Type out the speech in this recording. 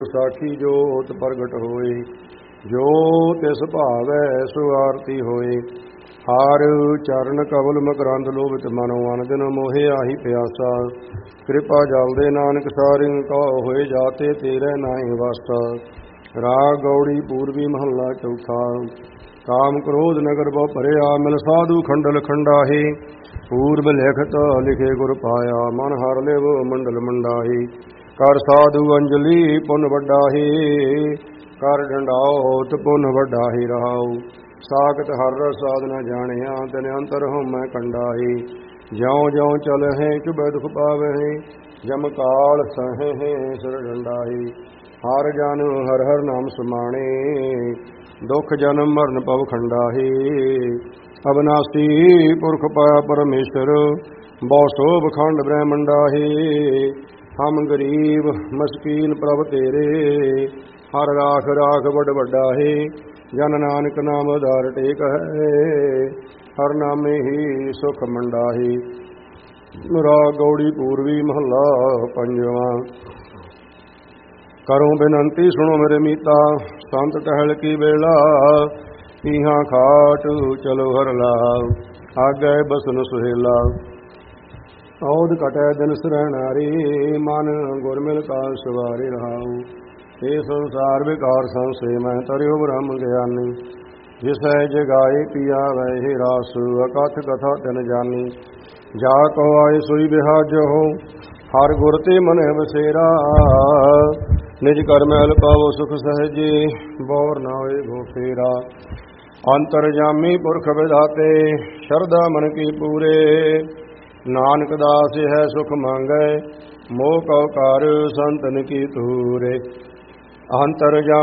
ਸਾਖੀ ਜੋਤ ਪ੍ਰਗਟ ਹੋਏ, ਜੋ ਤਿਸ ਭਾਵੈ ਸੋ ਆਰਤੀ ਹੋਏ। ਹਰ ਚਰਨ ਕਵਲ ਮਕਰੰਦ ਲੋਭਿਤ ਮਨੋ, ਅਨ ਦਿਨ ਮੋਹਿ ਆਹੀ ਪਿਆਸਾ। ਕਿਰਪਾ ਜਲ ਦੇ ਨਾਨਕ ਸਾਰਿ ਕਉ, ਹੋਏ ਜਾਤੇ ਤੇਰੇ ਨਾਹੀ ਵਾਸਾ। ਰਾਗ ਗੌੜੀ ਪੂਰਬੀ ਮਹੱਲਾ ਚੌਥਾ। ਕਾਮ ਕ੍ਰੋਧ ਨਗਰ ਬਹੁ ਭਰਿਆ, ਮਿਲ ਸਾਧੂ ਖੰਡਲ ਖੰਡਾਹੇ। ਪੂਰਬ ਲਿਖਤ ਲਿਖੇ ਗੁਰ ਪਾਇਆ, ਮਨ ਹਰ ਲਿਵ ਮੰਡਲ ਮੰਡਾਹੇ। ਕਰ ਸਾਧੂ ਅੰਜਲੀ ਪੁੰਨ ਵੱਡਾਹੇ, ਕਰ ਡੰਡਾਉਤ ਪੁੰਨ ਵੱਡਾਹੇ ਰਹਾਉ। ਸਾਖਤ ਹਰ ਰਸ ਸਾਧ ਨ ਜਾਣਿਆ, ਤਨ ਅੰਤਰ ਹਉਮੈ ਕੰਡਾਹੇ। ਜਿਉ ਜਿਉ ਚਲਹਿ ਚੁਬੈ ਦੁਖ ਪਾਵਹਿ, ਜਮ ਕਾਲ ਸਹਹਿ ਸਿਰ ਡੰਡਾਹੇ। ਹਰ ਜਨ ਹਰ ਹਰ ਨਾਮ ਸਮਾਣੇ, ਦੁਖ ਜਨਮ ਮਰਨ ਭਵ ਖੰਡਾਹੇ। ਅਬਨਾਸੀ ਪੁਰਖ ਪਾਇਆ ਪਰਮੇਸ਼ਰ, ਬਹੁ ਸੋਭ ਖੰਡ ਬ੍ਰਹਮੰਡਾਹੇ। ਹਮ ਗਰੀਬ ਮਸਕੀਨ ਪ੍ਰਭ ਤੇਰੇ, ਹਰ ਰਾਖ ਰਾਖ ਵੱਡ ਵੱਡਾਹੇ। ਜਨ ਨਾਨਕ ਨਾਮ ਆਧਾਰ ਟੇਕ ਹੈ, ਹਰ ਨਾਮੇ ਹੀ ਸੁਖ ਮੰਡਾਹੇ। ਰਾਗ ਗੌੜੀ ਪੂਰਵੀ ਮਹੱਲਾ ਪੰਜਵਾਂ। ਕਰੋ ਬੇਨੰਤੀ ਸੁਣੋ ਮੇਰੇ ਮੀਤਾ, ਸੰਤ ਟਹਿਲ ਕੀ ਵੇਲਾ। ਪੀਹਾਂ ਖਾਟ ਚਲੋ ਹਰ ਲਾਭ, ਆਗੈ ਬਸਨ ਸੁਹੇਲਾ। ਔਧ ਘਟੈ ਦਿਨ ਸਰਹਿਣਾਰੀ, ਮਨ ਗੁਰ ਮਿਲ ਕਾਲ ਸਵਾਰੇ ਰਹਾਉ। ਇਹ ਸੰਸਾਰ ਵਿਕਾਰ ਸੰਸੇ, ਮੈਂ ਤਰਿਓ ਬ੍ਰਹਮ ਗਿਆਨੀ। ਜਿਸੈ ਜਗਾਏ ਪੀਆ ਵਹਿ ਰਾਸ, ਅਕਥ ਕਥਾ ਤਿਨ ਜਾਨੀ। ਜਾ ਕੋ ਆਏ ਸੋਈ ਬਿਹਾਜੋ, ਹਰ ਗੁਰ ਤੇ ਮਨਿ ਬਸੇਰਾ। ਨਿਜ ਕਰ ਮਹਿਲ ਪਾਵੋ ਸੁਖ ਸਹਜੇ, ਬੋਰ ਨਾ ਹੋਏ ਗੋ ਫੇਰਾ। ਅੰਤਰ ਜਾਮੀ ਪੁਰਖ ਵਿਧਾਤੇ, ਸ਼ਰਧਾ ਮਨ ਕੀ ਪੂਰੇ। ਨਾਨਕ ਦਾਸ ਹੈ ਸੁਖ ਮੰਗੈ, ਮੋਹ ਕਉ ਕਰ ਸੰਤਨ ਕੀ ਤੂਰੇ। ਅੰਤਰ